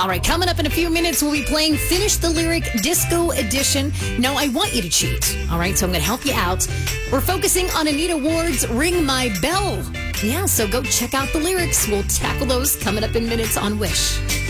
All right, coming up in a few minutes, we'll be playing Finish the Lyric Disco Edition. No, I want you to cheat. All right, so I'm going to help you out. We're focusing on Anita Ward's Ring My Bell. Yeah, so go check out the lyrics. We'll tackle those coming up in minutes on Wish.